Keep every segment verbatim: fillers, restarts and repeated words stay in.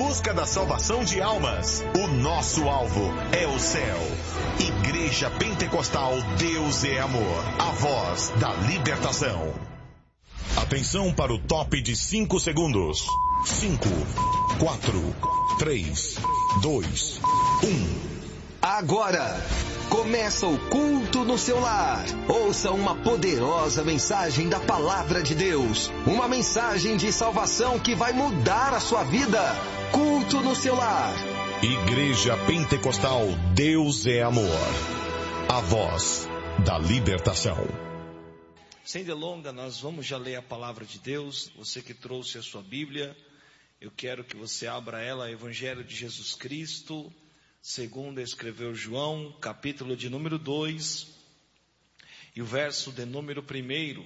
busca da salvação de almas. O nosso alvo é o céu. Igreja Pentecostal Deus é Amor, a voz da libertação. Atenção para o top de cinco segundos. cinco, quatro, três, dois, um. Agora começa o culto no seu lar. Ouça uma poderosa mensagem da palavra de Deus. Uma mensagem de salvação que vai mudar a sua vida. Culto no seu lar. Igreja Pentecostal Deus é Amor, a voz da libertação. Sem delonga, nós vamos já ler a palavra de Deus. Você que trouxe a sua Bíblia, eu quero que você abra ela, Evangelho de Jesus Cristo, segundo escreveu João, capítulo de número dois, e o verso de número primeiro.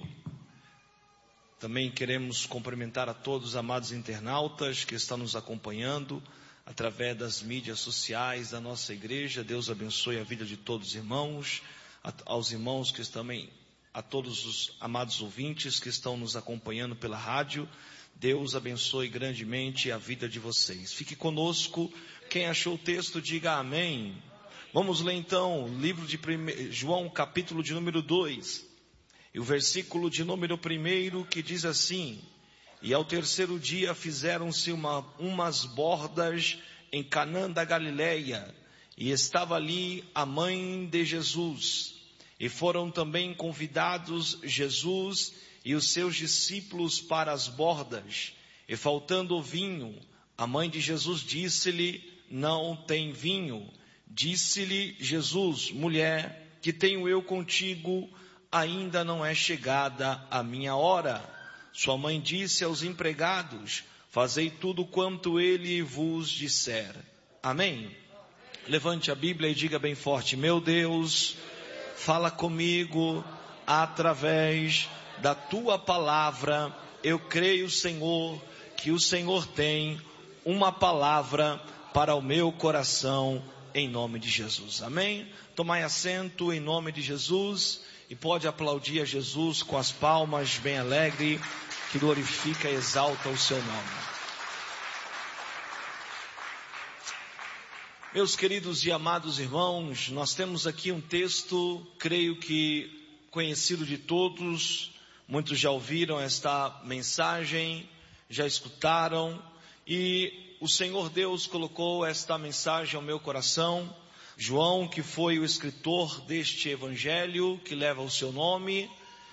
Também queremos cumprimentar a todos os amados internautas que estão nos acompanhando através das mídias sociais da nossa igreja. Deus abençoe a vida de todos os irmãos, aos irmãos que também, a todos os amados ouvintes que estão nos acompanhando pela rádio. Deus abençoe grandemente a vida de vocês. Fique conosco. Quem achou o texto, diga amém. Vamos ler então o livro de João, capítulo de número dois. E o versículo de número primeiro que diz assim: E ao terceiro dia fizeram-se uma, umas bordas em Canaã da Galileia, e estava ali a mãe de Jesus. E foram também convidados Jesus e os seus discípulos para as bordas. E faltando o vinho, a mãe de Jesus disse-lhe: Não tem vinho. Disse-lhe Jesus: Mulher, que tenho eu contigo? Ainda não é chegada a minha hora. Sua mãe disse aos empregados: Fazei tudo quanto ele vos disser. Amém? Levante a Bíblia e diga bem forte: Meu Deus, fala comigo através da tua palavra. Eu creio, Senhor, que o Senhor tem uma palavra para o meu coração, em nome de Jesus. Amém? Tomai assento em nome de Jesus e pode aplaudir a Jesus com as palmas bem alegre, que glorifica e exalta o seu nome. Meus queridos e amados irmãos, nós temos aqui um texto, creio que conhecido de todos. Muitos já ouviram esta mensagem, já escutaram, e o Senhor Deus colocou esta mensagem ao meu coração. João, que foi o escritor deste evangelho que leva o seu nome.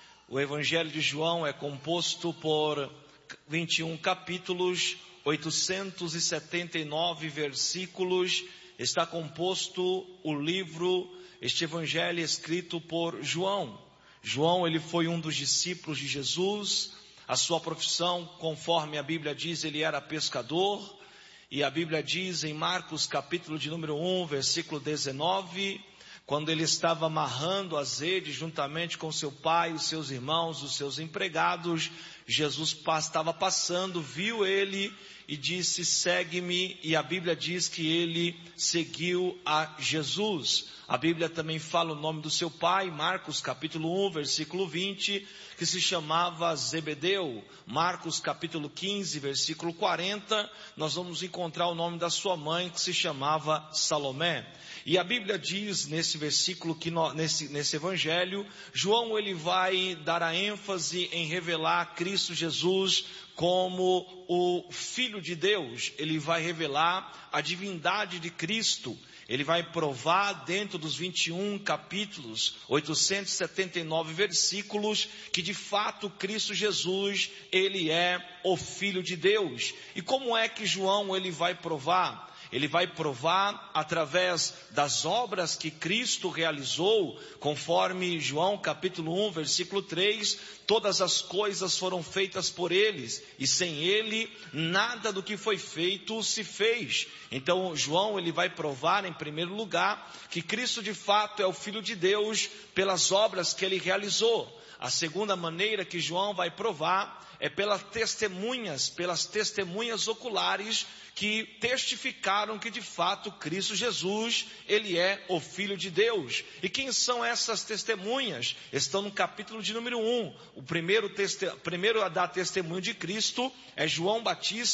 O evangelho de João é composto por vinte e um capítulos, oitocentos e setenta e nove versículos. Está composto o livro, este evangelho escrito por João. João, ele foi um dos discípulos de Jesus. A sua profissão, conforme a Bíblia diz, ele era pescador. E a Bíblia diz em Marcos capítulo de número um, versículo dezenove, quando ele estava amarrando as redes juntamente com seu pai, os seus irmãos, os seus empregados, Jesus estava passando, viu ele e disse: segue-me. E a Bíblia diz que ele seguiu a Jesus. A Bíblia também fala o nome do seu pai, Marcos capítulo um, versículo vinte, que se chamava Zebedeu. Marcos capítulo quinze, versículo quarenta, nós vamos encontrar o nome da sua mãe, que se chamava Salomé. E a Bíblia diz nesse versículo, que no, nesse, nesse evangelho, João ele vai dar a ênfase em revelar Cristo Jesus como o Filho de Deus. Ele vai revelar a divindade de Cristo. Ele vai provar dentro dos vinte e um capítulos, oitocentos e setenta e nove versículos, que de fato Cristo Jesus, ele é o Filho de Deus. E como é que João ele vai provar? Ele vai provar através das obras que Cristo realizou, conforme João capítulo um, versículo três, todas as coisas foram feitas por eles, e sem ele, nada do que foi feito se fez. Então João ele vai provar em primeiro lugar, que Cristo de fato é o Filho de Deus, pelas obras que ele realizou. A segunda maneira que João vai provar é pelas testemunhas, pelas testemunhas oculares que testificaram que de fato Cristo Jesus, ele é o Filho de Deus. E quem são essas testemunhas? Estão no capítulo de número um. O primeiro, teste... primeiro a dar testemunho de Cristo é João Batista.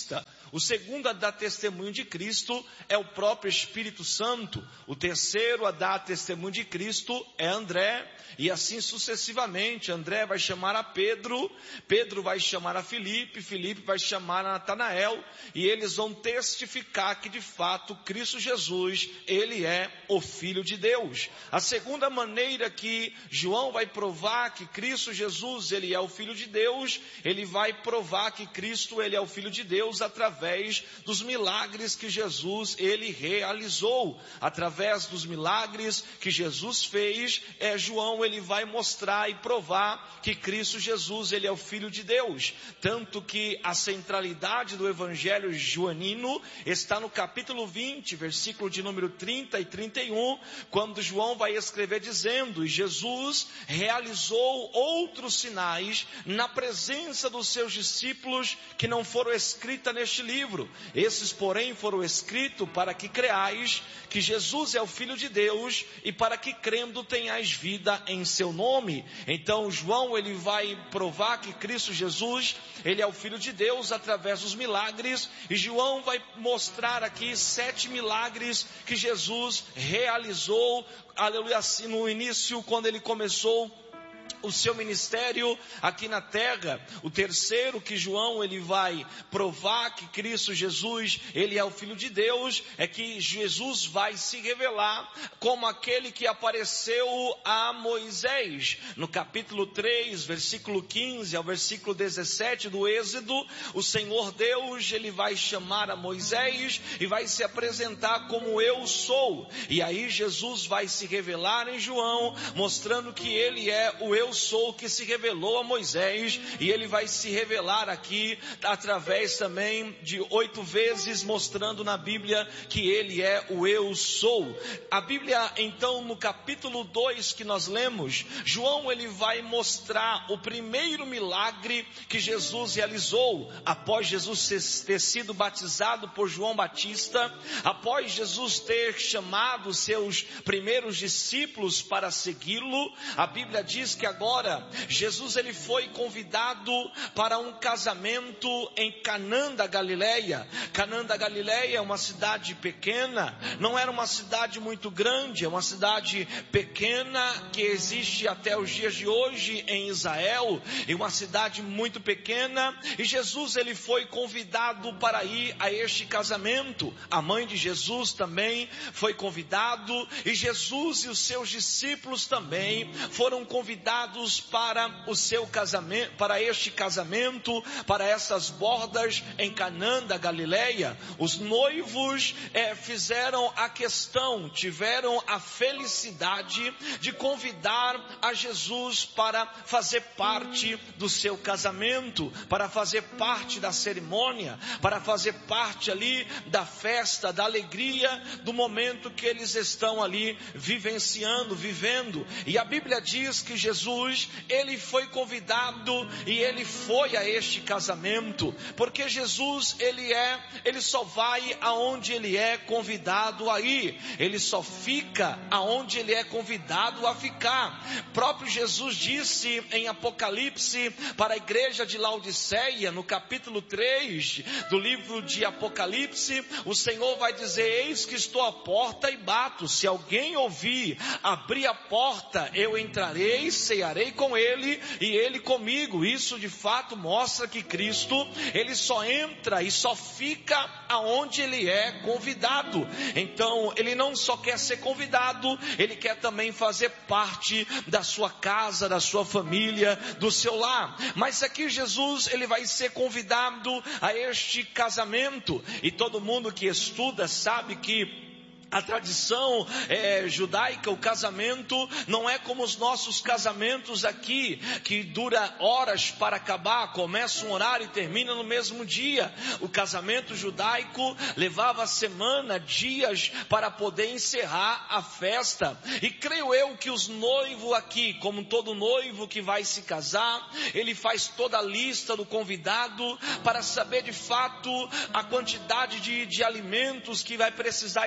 O segundo a dar testemunho de Cristo é o próprio Espírito Santo. O terceiro a dar testemunho de Cristo é André. E assim sucessivamente. André vai chamar a Pedro, Pedro vai chamar a Filipe, Filipe vai chamar a Natanael. E eles vão testificar que de fato Cristo Jesus, ele é o Filho de Deus. A segunda maneira que João vai provar que Cristo Jesus, ele é o Filho de Deus, ele vai provar que Cristo, ele é o Filho de Deus através dos milagres que Jesus, ele realizou. Através dos milagres que Jesus fez, é, João, ele vai mostrar e provar que Cristo Jesus, ele é o Filho de Deus. Tanto que a centralidade do Evangelho joanino está no capítulo vinte, versículo de número trinta e trinta e um, quando João vai escrever dizendo: e Jesus realizou outros sinais na presença dos seus discípulos que não foram escritos neste livro. Esses, porém, foram escritos para que creais que Jesus é o Filho de Deus e para que crendo tenhais vida em seu nome. Então João, ele vai provar que Cristo Jesus, ele é o Filho de Deus através dos milagres, e João vai mostrar aqui sete milagres que Jesus realizou, aleluia, assim, no início, quando ele começou o seu ministério aqui na terra. O terceiro que João, ele vai provar que Cristo Jesus, ele é o Filho de Deus, é que Jesus vai se revelar como aquele que apareceu a Moisés. No capítulo três, versículo quinze ao versículo dezessete do Êxodo, o Senhor Deus, ele vai chamar a Moisés e vai se apresentar como eu sou. E aí Jesus vai se revelar em João, mostrando que ele é o eu sou que se revelou a Moisés, e ele vai se revelar aqui através também de oito vezes, mostrando na Bíblia que ele é o eu sou. A Bíblia, então, no capítulo dois que nós lemos, João, ele vai mostrar o primeiro milagre que Jesus realizou, após Jesus ter sido batizado por João Batista, após Jesus ter chamado seus primeiros discípulos para segui-lo. A Bíblia diz que agora Jesus, ele foi convidado para um casamento em Canaã da Galileia. Canaã da Galileia é uma cidade pequena, não era uma cidade muito grande, é uma cidade pequena que existe até os dias de hoje em Israel, e uma cidade muito pequena, e Jesus, ele foi convidado para ir a este casamento. A mãe de Jesus também foi convidado, e Jesus e os seus discípulos também foram convidados para o seu casamento, para este casamento, para essas bordas em Canaã da Galileia. Os noivos é, fizeram a questão, tiveram a felicidade de convidar a Jesus para fazer parte do seu casamento, para fazer parte da cerimônia, para fazer parte ali da festa, da alegria, do momento que eles estão ali vivenciando, vivendo. E a Bíblia diz que Jesus, ele foi convidado e ele foi a este casamento, porque Jesus, ele é, ele só vai aonde ele é convidado a ir, ele só fica aonde ele é convidado a ficar. Próprio Jesus disse em Apocalipse para a igreja de Laodiceia, no capítulo três do livro de Apocalipse, o Senhor vai dizer: eis que estou à porta e bato, se alguém ouvir abrir a porta, eu entrarei, cearei com ele e ele comigo. Isso de fato mostra que Cristo, ele só entra e só fica aonde ele é convidado. Então ele não só quer ser convidado, ele quer também fazer parte da sua casa, da sua família, do seu lar. Mas aqui Jesus, ele vai ser convidado a este casamento, e todo mundo que estuda sabe que a tradição é, judaica, o casamento não é como os nossos casamentos aqui, que dura horas para acabar, começa um horário e termina no mesmo dia. O casamento judaico levava semana, dias para poder encerrar a festa. E creio eu que os noivos aqui, como todo noivo que vai se casar, ele faz toda a lista do convidado para saber de fato a quantidade de, de alimentos que vai precisar estar na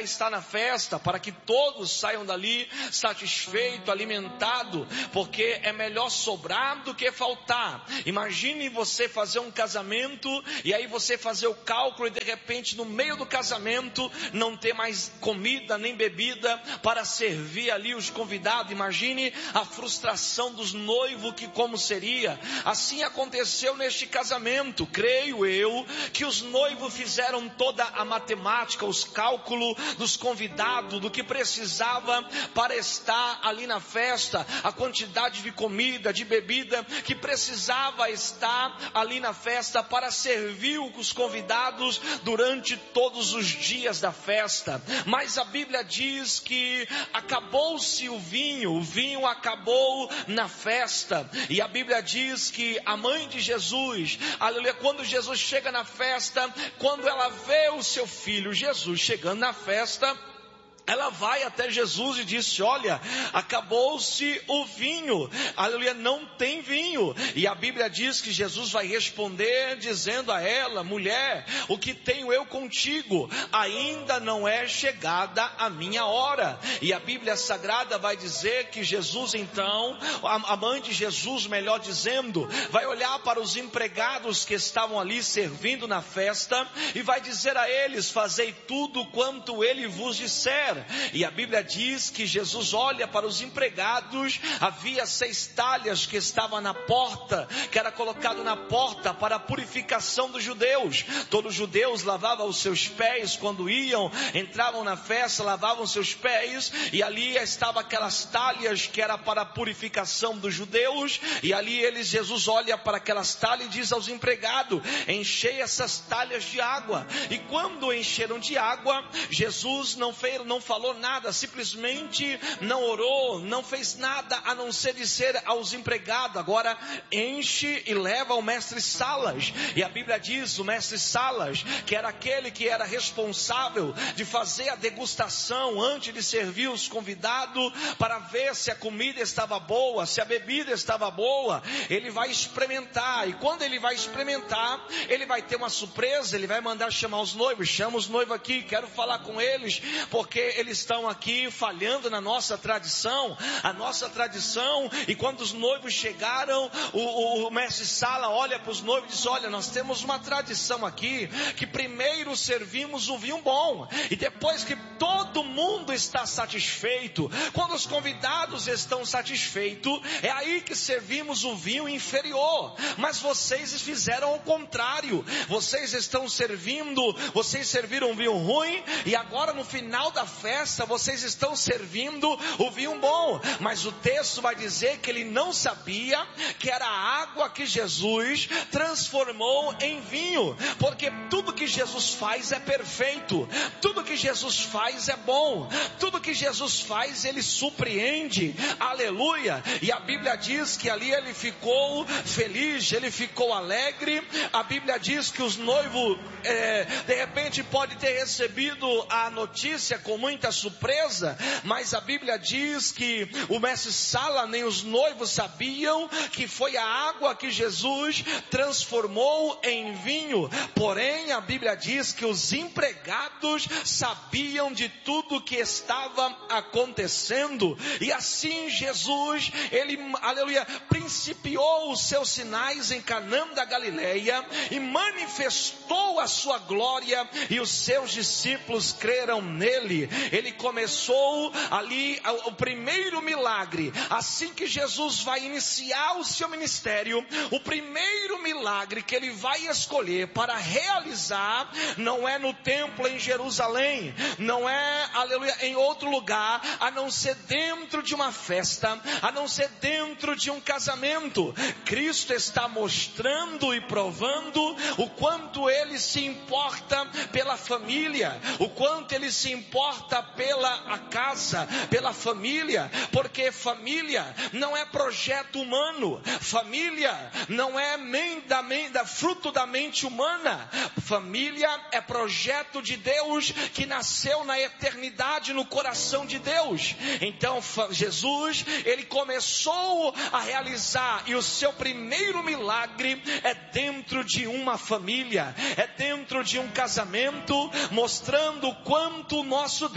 festa, para que todos saiam dali satisfeito, alimentado, porque é melhor sobrar do que faltar. Imagine você fazer um casamento e aí você fazer o cálculo e de repente no meio do casamento não ter mais comida nem bebida para servir ali os convidados. Imagine a frustração dos noivos, que como seria. Assim aconteceu neste casamento. Creio eu que os noivos fizeram toda a matemática, os cálculos dos convidados, do que precisava para estar ali na festa, a quantidade de comida, de bebida que precisava estar ali na festa para servir os convidados durante todos os dias da festa. Mas a Bíblia diz que acabou-se o vinho, o vinho acabou na festa, e a Bíblia diz que a mãe de Jesus, aleluia, quando Jesus chega na festa, quando ela vê o seu filho Jesus chegando na festa, ela vai até Jesus e disse: olha, acabou-se o vinho, aleluia, não tem vinho. E a Bíblia diz que Jesus vai responder dizendo a ela: mulher, o que tenho eu contigo? Ainda não é chegada a minha hora. E a Bíblia Sagrada vai dizer que Jesus então, a mãe de Jesus, melhor dizendo, vai olhar para os empregados que estavam ali servindo na festa e vai dizer a eles: fazei tudo quanto ele vos disser. E a Bíblia diz que Jesus olha para os empregados. Havia seis talhas que estavam na porta, que era colocado na porta para a purificação dos judeus. Todos os judeus lavavam os seus pés quando iam, entravam na festa, lavavam seus pés, e ali estavam aquelas talhas que era para a purificação dos judeus. E ali eles, Jesus olha para aquelas talhas e diz aos empregados: enchei essas talhas de água. E quando encheram de água, Jesus não fez, não falou nada, simplesmente não orou, não fez nada a não ser dizer aos empregados: agora enche e leva ao mestre Salas. E a Bíblia diz, o mestre Salas, que era aquele que era responsável de fazer a degustação antes de servir os convidados, para ver se a comida estava boa, se a bebida estava boa. Ele vai experimentar, e quando ele vai experimentar, ele vai ter uma surpresa. Ele vai mandar chamar os noivos: chama os noivos aqui, quero falar com eles, porque eles estão aqui falhando na nossa tradição, a nossa tradição. E quando os noivos chegaram, o, o, o mestre Sala olha para os noivos e diz: olha, nós temos uma tradição aqui, que primeiro servimos o vinho bom, e depois que todo mundo está satisfeito, quando os convidados estão satisfeitos, é aí que servimos o vinho inferior. Mas vocês fizeram o contrário, vocês estão servindo, vocês serviram um vinho ruim, e agora no final da festa vocês estão servindo o vinho bom. Mas o texto vai dizer que ele não sabia que era a água que Jesus transformou em vinho, porque tudo que Jesus faz é perfeito, tudo que Jesus faz é bom, tudo que Jesus faz ele surpreende, aleluia. E a Bíblia diz que ali ele ficou feliz, ele ficou alegre. A Bíblia diz que os noivos é, de repente pode ter recebido a notícia com muita surpresa, mas a Bíblia diz que o mestre Sala nem os noivos sabiam que foi a água que Jesus transformou em vinho. Porém a Bíblia diz que os empregados sabiam de tudo que estava acontecendo, e assim Jesus, ele, aleluia, principiou os seus sinais em Canaã da Galileia e manifestou a sua glória, e os seus discípulos creram nele. Ele começou ali o primeiro milagre. Assim que Jesus vai iniciar o seu ministério, o primeiro milagre que ele vai escolher para realizar não é no templo em Jerusalém, não é, aleluia, em outro lugar, a não ser dentro de uma festa, a não ser dentro de um casamento. Cristo está mostrando e provando o quanto ele se importa pela família, o quanto ele se importa pela a casa, pela família, porque família não é projeto humano, família não é da, da, fruto da mente humana, família é projeto de Deus que nasceu na eternidade no coração de Deus. Então Jesus, ele começou a realizar, e o seu primeiro milagre é dentro de uma família, é dentro de um casamento, mostrando quanto o nosso Deus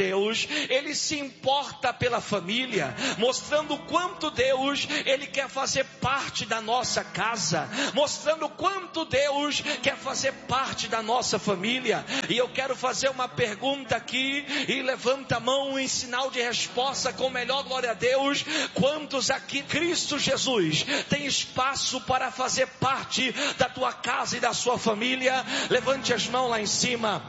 Deus, Ele se importa pela família, mostrando o quanto Deus, Ele quer fazer parte da nossa casa, mostrando o quanto Deus quer fazer parte da nossa família. E eu quero fazer uma pergunta aqui, e levanta a mão em sinal de resposta com melhor glória a Deus. Quantos aqui, Cristo Jesus, tem espaço para fazer parte da tua casa e da sua família? Levante as mãos lá em cima.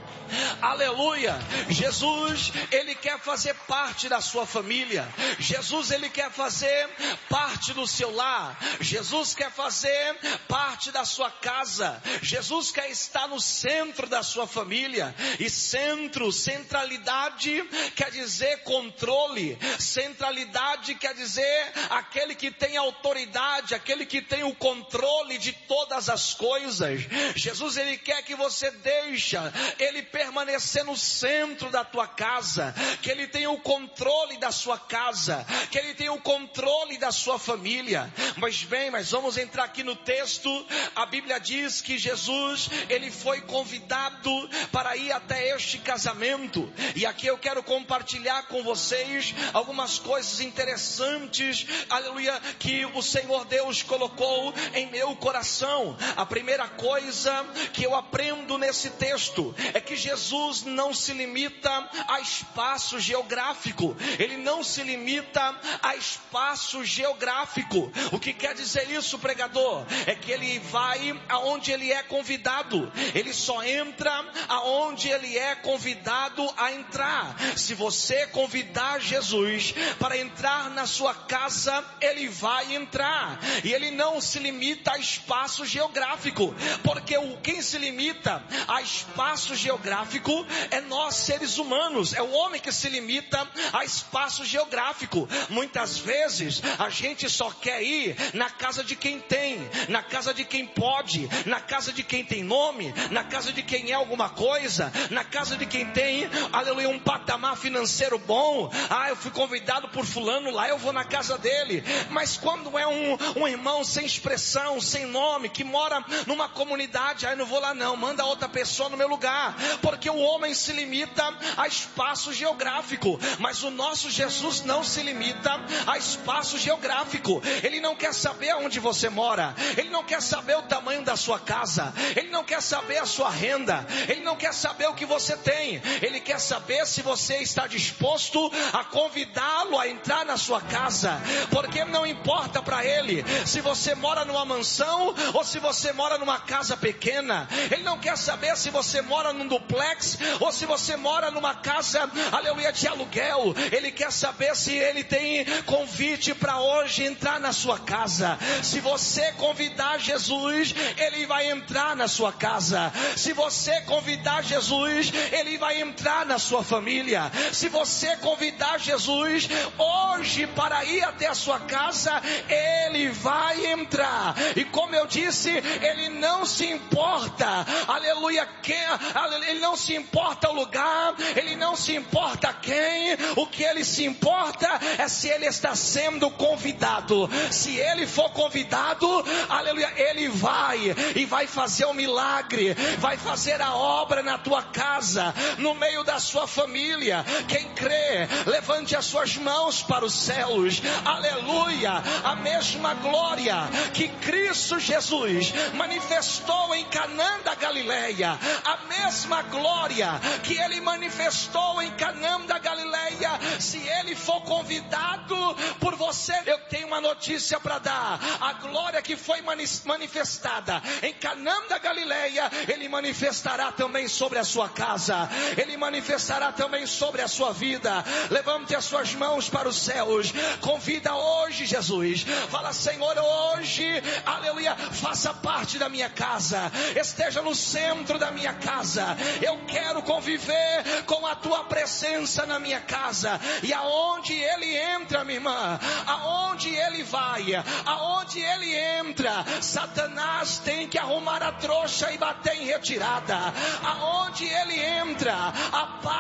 Aleluia. Jesus, Ele quer fazer parte da sua família. Jesus, Ele quer fazer parte do seu lar. Jesus quer fazer parte da sua casa. Jesus quer estar no centro da sua família. E centro, centralidade quer dizer controle. Centralidade quer dizer aquele que tem autoridade, aquele que tem o controle de todas as coisas. Jesus, Ele quer que você deixe Ele permanecer no centro da tua casa, que Ele tenha o controle da sua casa, que Ele tenha o controle da sua família. Mas bem, mas vamos entrar aqui no texto. A Bíblia diz que Jesus, Ele foi convidado para ir até este casamento, e aqui eu quero compartilhar com vocês algumas coisas interessantes, aleluia, que o Senhor Deus colocou em meu coração. A primeira coisa que eu aprendo nesse texto é que Jesus não se limita a espaço geográfico. Ele não se limita a espaço geográfico. O que quer dizer isso, pregador? É que Ele vai aonde Ele é convidado. Ele só entra aonde Ele é convidado a entrar. Se você convidar Jesus para entrar na sua casa, Ele vai entrar. E Ele não se limita a espaço geográfico, porque o quem se limita a espaço geográfico é nós, seres humanos. É o homem que se limita a espaço geográfico. Muitas vezes a gente só quer ir na casa de quem tem, na casa de quem pode, na casa de quem tem nome, na casa de quem é alguma coisa, na casa de quem tem, aleluia, um patamar financeiro bom. Ah, eu fui convidado por fulano, lá eu vou na casa dele. Mas quando é um, um irmão sem expressão, sem nome, que mora numa comunidade, aí ah, não vou lá não, manda outra pessoa no meu lugar. Porque o homem se limita a espaço geográfico, mas o nosso Jesus não se limita a espaço geográfico. Ele não quer saber onde você mora, Ele não quer saber o tamanho da sua casa, Ele não quer saber a sua renda, Ele não quer saber o que você tem. Ele quer saber se você está disposto a convidá-lo a entrar na sua casa, porque não importa para Ele se você mora numa mansão ou se você mora numa casa pequena. Ele não quer saber se você mora num duplex ou se você mora numa casa, aleluia, de aluguel. Ele quer saber se Ele tem convite para hoje entrar na sua casa. Se você convidar Jesus, Ele vai entrar na sua casa. Se você convidar Jesus, Ele vai entrar na sua família. Se você convidar Jesus hoje para ir até a sua casa, Ele vai entrar. E como eu disse, Ele não se importa, aleluia, quem, Ele não se importa o lugar, Ele não se importa quem. O que Ele se importa é se Ele está sendo convidado. Se Ele for convidado, aleluia, Ele vai e vai fazer o milagre, vai fazer a obra na tua casa, no meio da sua família. Quem crê, levante as suas mãos para os céus. Aleluia. A mesma glória que Cristo Jesus manifestou em Canaã da Galileia, a mesma glória que Ele manifestou em Canaã da Galileia, se Ele for convidado por você, eu tenho uma notícia para dar. A glória que foi manifestada em Canaã da Galileia, Ele manifestará também sobre a sua casa, Ele manifestará também sobre a sua vida. Levante as suas mãos para os céus. Convida hoje Jesus. Fala: Senhor, hoje, aleluia, faça parte da minha casa, esteja no centro da minha casa. Eu quero conviver com a tua presença na minha casa. E aonde Ele entra, minha irmã, aonde Ele vai, aonde Ele entra, Satanás tem que arrumar a trouxa e bater em retirada. Aonde Ele entra, a paz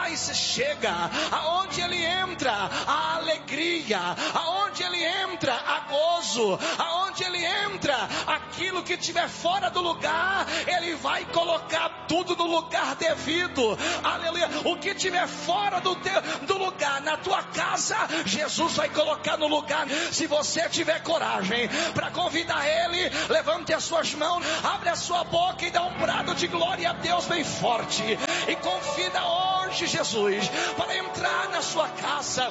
paz chega, aonde ele entra, a alegria, aonde ele entra, a gozo, aonde ele entra, aquilo que tiver fora do lugar, ele vai colocar tudo no lugar devido. Aleluia. O que tiver fora do, teu, do lugar, na tua casa, Jesus vai colocar no lugar. Se você tiver coragem para convidar ele, levante as suas mãos, abre a sua boca e dá um brado de glória a Deus bem forte, e convida hoje Jesus para entrar na sua casa.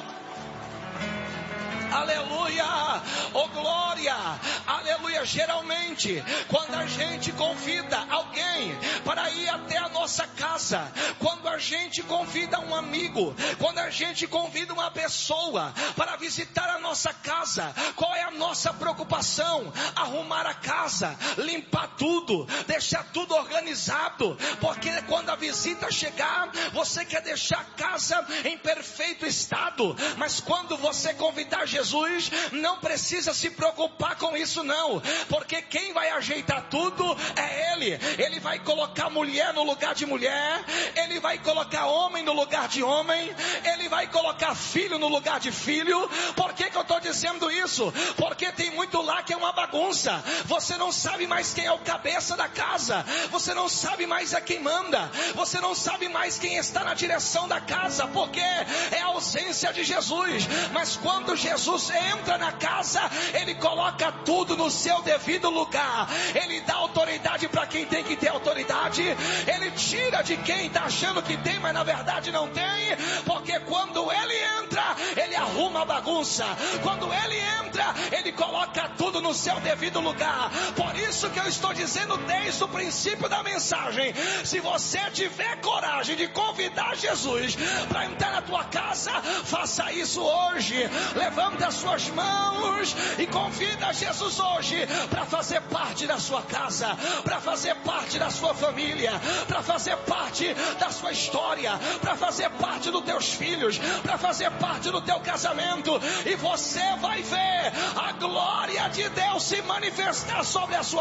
Aleluia, oh glória, aleluia. Geralmente, quando a gente convida alguém para ir até a nossa casa, quando a gente convida um amigo, quando a gente convida uma pessoa para visitar a nossa casa, qual é a nossa preocupação? Arrumar a casa, limpar tudo, deixar tudo organizado, porque quando a visita chegar, você quer deixar a casa em perfeito estado. Mas quando você convidar Jesus, Jesus não precisa se preocupar com isso não, porque quem vai ajeitar tudo é Ele. Ele vai colocar mulher no lugar de mulher, Ele vai colocar homem no lugar de homem, Ele vai colocar filho no lugar de filho. Por que que eu estou dizendo isso? Porque tem muito lá que é uma bagunça, você não sabe mais quem é o cabeça da casa, você não sabe mais a quem manda, você não sabe mais quem está na direção da casa, porque é a ausência de Jesus. Mas quando Jesus Jesus entra na casa, Ele coloca tudo no seu devido lugar. Ele dá autoridade para quem tem que ter autoridade. Ele tira de quem está achando que tem, mas na verdade não tem. Porque quando Ele entra, Ele arruma a bagunça. Quando Ele entra, Ele coloca tudo no seu devido lugar. Por isso que eu estou dizendo desde o princípio da mensagem, se você tiver coragem de convidar Jesus para entrar na tua casa, faça isso hoje. Levanta as suas mãos e convida Jesus hoje para fazer parte da sua casa, para fazer parte da sua família, para fazer parte da sua história, para fazer parte dos teus filhos, para fazer parte do teu casamento, e você vai ver a glória de Deus se manifestar sobre a sua